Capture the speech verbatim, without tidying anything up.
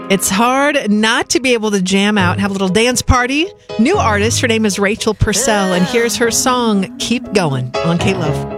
It's hard not to be able to jam out and have a little dance party. New artist, her name is Rachel Purcell, and here's her song, Keep Going, on K-Love.